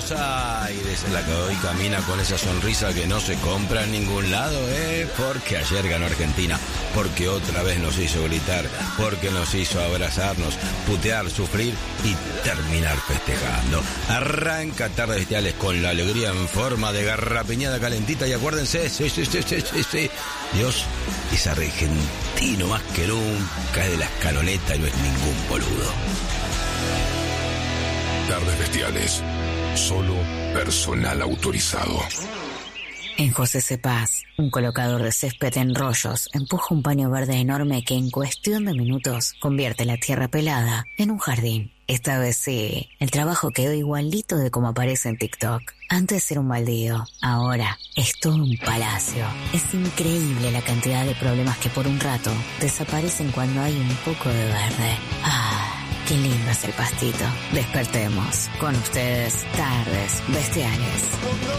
Buenos Aires, la que hoy camina con esa sonrisa que no se compra en ningún lado, porque ayer ganó Argentina, porque otra vez nos hizo gritar, porque nos hizo abrazarnos, putear, sufrir y terminar festejando. Arranca Tardes Bestiales con la alegría en forma de garrapiñada calentita y acuérdense, sí, Dios es argentino más que nunca, es de la escaloneta y no es ningún boludo. Tardes Bestiales, solo personal autorizado. En José Cepaz, un colocador de césped en rollos empuja un paño verde enorme que en cuestión de minutos convierte la tierra pelada en un jardín. Esta vez sí, el trabajo quedó igualito de como aparece en TikTok. Antes era un baldío, ahora es todo un palacio. Es increíble la cantidad de problemas que por un rato desaparecen cuando hay un poco de verde. Qué lindo es el pastito. Despertemos. Con ustedes, Tardes Bestiales.